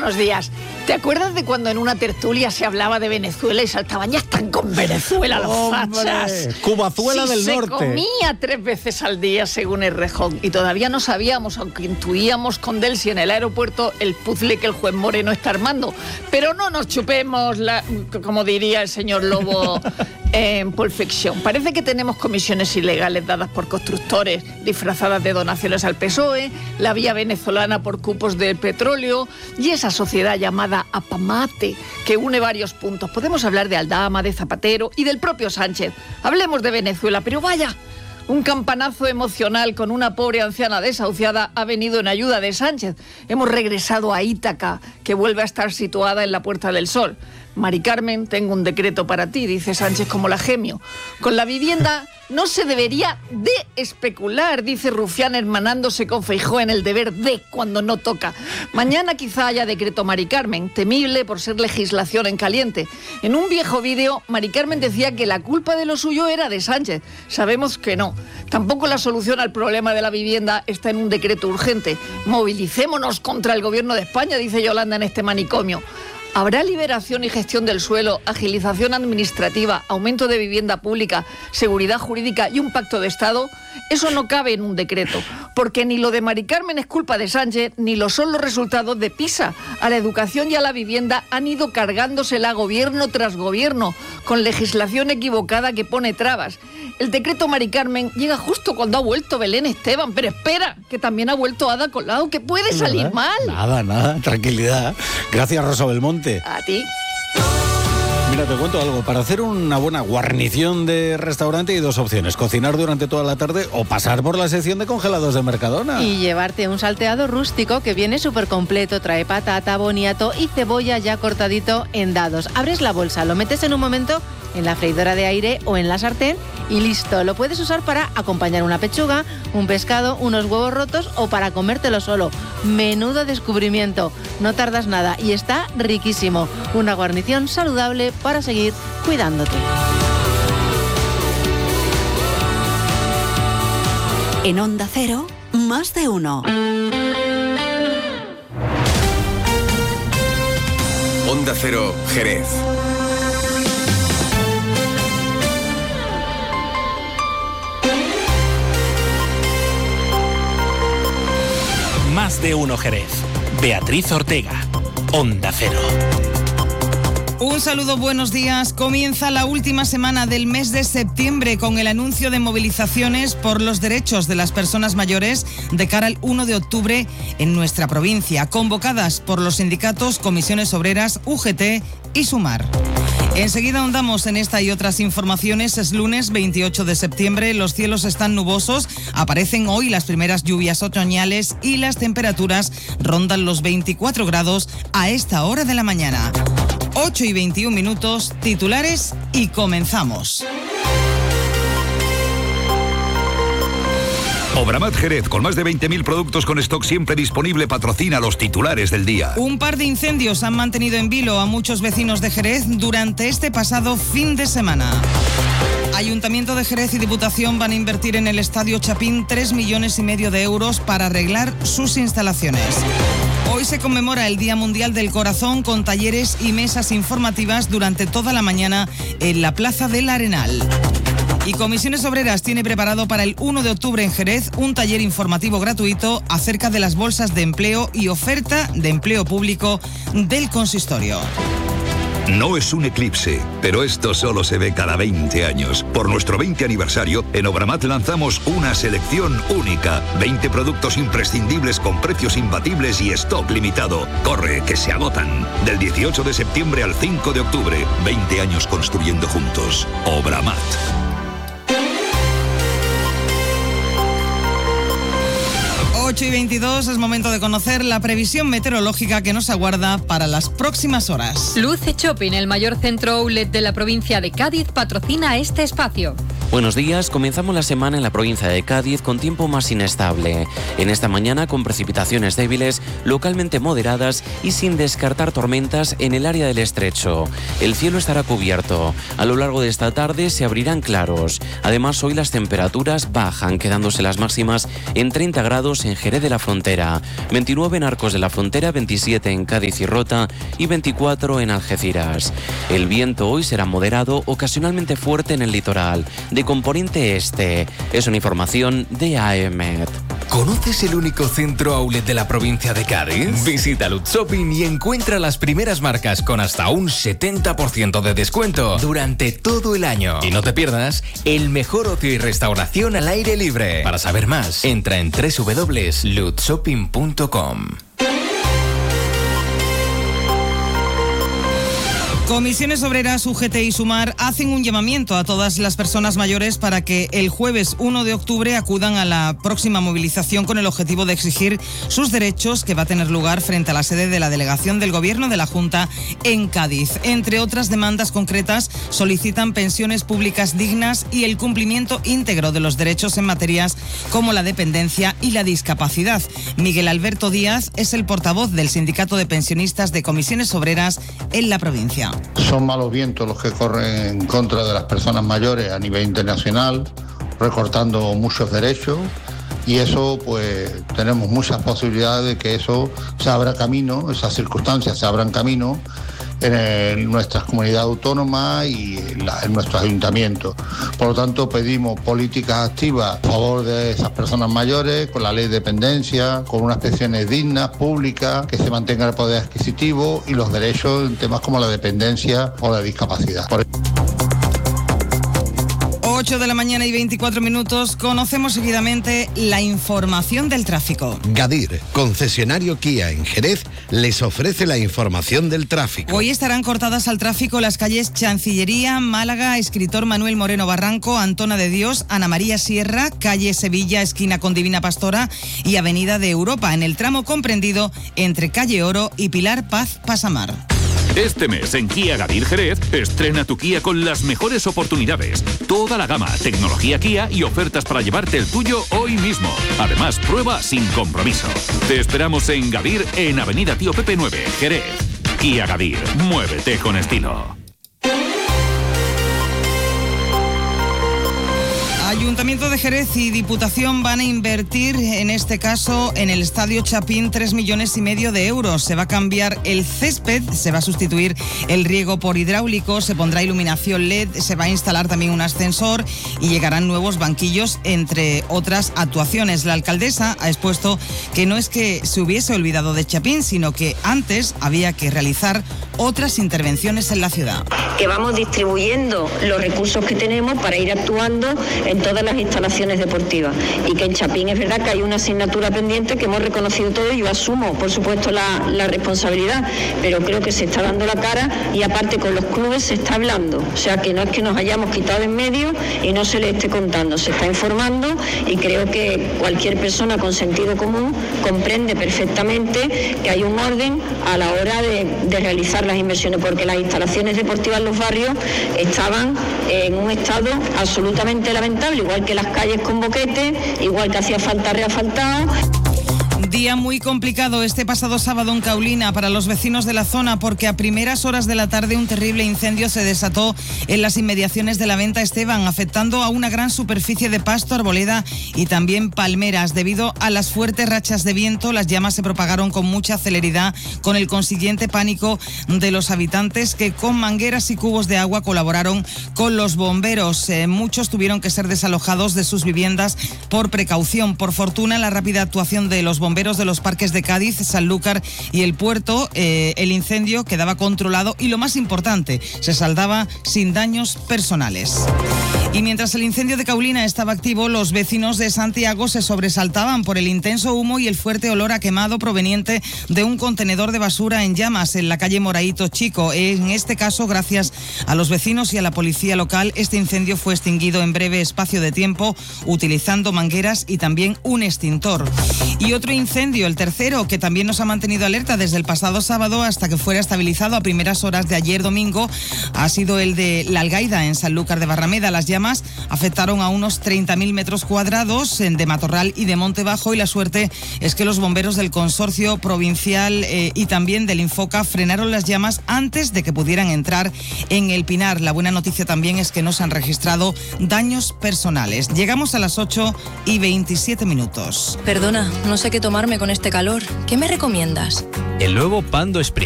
buenos días. ¿Te acuerdas de cuando en una tertulia se hablaba de Venezuela y saltaban, ya están con Venezuela los fachas? Cubazuela del norte. Se comía 3 veces al día según Errejón y todavía no sabíamos, aunque intuíamos con Delcy en el aeropuerto, el puzzle que el juez Moreno está armando. Pero no nos chupemos, como diría el señor Lobo en Pulp Fiction. Parece que tenemos comisiones ilegales dadas por constructores disfrazadas de donaciones al PSOE, la vía venezolana por cupos de petróleo y esa sociedad llamada Apamate, que une varios puntos. Podemos hablar de Aldama, de Zapatero y del propio Sánchez. Hablemos de Venezuela, pero vaya, un campanazo emocional con una pobre anciana desahuciada ha venido en ayuda de Sánchez. Hemos regresado a Ítaca, que vuelve a estar situada en la Puerta del Sol. Mari Carmen, tengo un decreto para ti, dice Sánchez como la gemio. Con la vivienda no se debería de especular, dice Rufián hermanándose con Feijóo en el deber de cuando no toca. Mañana quizá haya decreto Mari Carmen, temible por ser legislación en caliente. En un viejo vídeo, Mari Carmen decía que la culpa de lo suyo era de Sánchez. Sabemos que no. Tampoco la solución al problema de la vivienda está en un decreto urgente. Movilicémonos contra el gobierno de España, dice Yolanda en este manicomio. ¿Habrá liberación y gestión del suelo, agilización administrativa, aumento de vivienda pública, seguridad jurídica y un pacto de Estado? Eso no cabe en un decreto, porque ni lo de Mari Carmen es culpa de Sánchez, ni lo son los resultados de PISA. A la educación y a la vivienda han ido cargándosela gobierno tras gobierno, con legislación equivocada que pone trabas. El decreto Mari Carmen llega justo cuando ha vuelto Belén Esteban, pero espera, que también ha vuelto Ada Colau, que puede salir mal. Nada, tranquilidad. Gracias, Rosa Belmonte. A ti. Mira, te cuento algo. Para hacer una buena guarnición de restaurante hay 2 opciones. Cocinar durante toda la tarde o pasar por la sección de congelados de Mercadona. Y llevarte un salteado rústico que viene súper completo. Trae patata, boniato y cebolla ya cortadito en dados. Abres la bolsa, lo metes en un momento en la freidora de aire o en la sartén y listo. Lo puedes usar para acompañar una pechuga, un pescado, unos huevos rotos o para comértelo solo. Menudo descubrimiento. No tardas nada y está riquísimo. Una guarnición saludable para seguir cuidándote. En Onda Cero, más de uno. Onda Cero, Jerez. Más de uno Jerez. Beatriz Ortega. Onda Cero. Un saludo, buenos días. Comienza la última semana del mes de septiembre con el anuncio de movilizaciones por los derechos de las personas mayores de cara al 1 de octubre en nuestra provincia, convocadas por los sindicatos Comisiones Obreras, UGT y Sumar. Enseguida ahondamos en esta y otras informaciones. Es lunes 28 de septiembre, los cielos están nubosos, aparecen hoy las primeras lluvias otoñales y las temperaturas rondan los 24 grados a esta hora de la mañana. 8:21, titulares y comenzamos. Obramat Jerez, con más de 20.000 productos con stock siempre disponible, patrocina los titulares del día. Un par de incendios han mantenido en vilo a muchos vecinos de Jerez durante este pasado fin de semana. Ayuntamiento de Jerez y Diputación van a invertir en el Estadio Chapín 3,5 millones de euros para arreglar sus instalaciones. Hoy se conmemora el Día Mundial del Corazón con talleres y mesas informativas durante toda la mañana en la Plaza del Arenal. Y Comisiones Obreras tiene preparado para el 1 de octubre en Jerez un taller informativo gratuito acerca de las bolsas de empleo y oferta de empleo público del consistorio. No es un eclipse, pero esto solo se ve cada 20 años. Por nuestro 20 aniversario, en Obramat lanzamos una selección única. 20 productos imprescindibles con precios imbatibles y stock limitado. Corre, que se agotan. Del 18 de septiembre al 5 de octubre. 20 años construyendo juntos. Obramat. 8:22, es momento de conocer la previsión meteorológica que nos aguarda para las próximas horas. Luce Shopping, el mayor centro outlet de la provincia de Cádiz, patrocina este espacio. Buenos días, comenzamos la semana en la provincia de Cádiz con tiempo más inestable. En esta mañana con precipitaciones débiles, localmente moderadas y sin descartar tormentas en el área del estrecho. El cielo estará cubierto. A lo largo de esta tarde se abrirán claros. Además, hoy las temperaturas bajan, quedándose las máximas en 30 grados en Jerez de la Frontera, 29 en Arcos de la Frontera, 27 en Cádiz y Rota y 24 en Algeciras. El viento hoy será moderado, ocasionalmente fuerte en el litoral, de componente este. Es una información de AEMET. ¿Conoces el único centro outlet de la provincia de Cádiz? Visita Lutz Shopping y encuentra las primeras marcas con hasta un 70% de descuento durante todo el año. Y no te pierdas el mejor ocio y restauración al aire libre. Para saber más, entra en www.lutzshopping.com. Comisiones Obreras, UGT y Sumar hacen un llamamiento a todas las personas mayores para que el jueves 1 de octubre acudan a la próxima movilización con el objetivo de exigir sus derechos, que va a tener lugar frente a la sede de la delegación del Gobierno de la Junta en Cádiz. Entre otras demandas concretas, solicitan pensiones públicas dignas y el cumplimiento íntegro de los derechos en materias como la dependencia y la discapacidad. Miguel Alberto Díaz es el portavoz del Sindicato de Pensionistas de Comisiones Obreras en la provincia. Son malos vientos los que corren en contra de las personas mayores a nivel internacional, recortando muchos derechos, y eso, pues, tenemos muchas posibilidades de que eso se abra camino, esas circunstancias se abran camino en nuestras comunidades autónomas y en nuestros ayuntamientos. Por lo tanto, pedimos políticas activas a favor de esas personas mayores, con la ley de dependencia, con unas pensiones dignas, públicas, que se mantenga el poder adquisitivo y los derechos en temas como la dependencia o la discapacidad. 8 de la mañana y 24 minutos, conocemos seguidamente la información del tráfico. Gadir, concesionario Kia en Jerez, les ofrece la información del tráfico. Hoy estarán cortadas al tráfico las calles Chancillería, Málaga, Escritor Manuel Moreno Barranco, Antona de Dios, Ana María Sierra, calle Sevilla, esquina con Divina Pastora y Avenida de Europa, en el tramo comprendido entre calle Oro y Pilar Paz Pasamar. Este mes en Kia Gadir Jerez, estrena tu Kia con las mejores oportunidades. Toda la gama, tecnología Kia y ofertas para llevarte el tuyo hoy mismo. Además, prueba sin compromiso. Te esperamos en Gadir, en Avenida Tío Pepe 9, Jerez. Kia Gadir, muévete con estilo. Ayuntamiento de Jerez y Diputación van a invertir, en este caso, en el Estadio Chapín, 3,5 millones de euros. Se va a cambiar el césped, se va a sustituir el riego por hidráulico, se pondrá iluminación LED, se va a instalar también un ascensor y llegarán nuevos banquillos, entre otras actuaciones. La alcaldesa ha expuesto que no es que se hubiese olvidado de Chapín, sino que antes había que realizar otras intervenciones en la ciudad. Que vamos distribuyendo los recursos que tenemos para ir actuando en todas las instalaciones deportivas, y que en Chapín es verdad que hay una asignatura pendiente que hemos reconocido todo, y yo asumo por supuesto la responsabilidad, pero creo que se está dando la cara, y aparte con los clubes se está hablando, o sea que no es que nos hayamos quitado en medio y no se le esté contando, se está informando, y creo que cualquier persona con sentido común comprende perfectamente que hay un orden a la hora de realizar las inversiones, porque las instalaciones deportivas en los barrios estaban en un estado absolutamente lamentable, igual que las calles con boquete, igual que hacía falta reasfaltado. Día muy complicado este pasado sábado en Caulina para los vecinos de la zona, porque a primeras horas de la tarde un terrible incendio se desató en las inmediaciones de la Venta Esteban, afectando a una gran superficie de pasto, arboleda y también palmeras. Debido a las fuertes rachas de viento, las llamas se propagaron con mucha celeridad, con el consiguiente pánico de los habitantes, que con mangueras y cubos de agua colaboraron con los bomberos. Muchos tuvieron que ser desalojados de sus viviendas por precaución. Por fortuna, la rápida actuación de los bomberos de los parques de Cádiz, Sanlúcar y el Puerto, el incendio quedaba controlado y, lo más importante, se saldaba sin daños personales. Y mientras el incendio de Caulina estaba activo, los vecinos de Santiago se sobresaltaban por el intenso humo y el fuerte olor a quemado proveniente de un contenedor de basura en llamas en la calle Moraíto Chico. En este caso, gracias a los vecinos y a la policía local, este incendio fue extinguido en breve espacio de tiempo utilizando mangueras y también un extintor. Y otro incendio incendio, el tercero, que también nos ha mantenido alerta desde el pasado sábado hasta que fuera estabilizado a primeras horas de ayer domingo, ha sido el de La Algaida, en Sanlúcar de Barrameda. Las llamas afectaron a unos 30.000 metros cuadrados de Matorral y de Monte Bajo, y la suerte es que los bomberos del Consorcio Provincial y también del Infoca frenaron las llamas antes de que pudieran entrar en El Pinar. La buena noticia también es que no se han registrado daños personales. Llegamos a las 8:27 minutos. Perdona, no sé qué tomarme con este calor. ¿Qué me recomiendas? El nuevo Pando Spritz.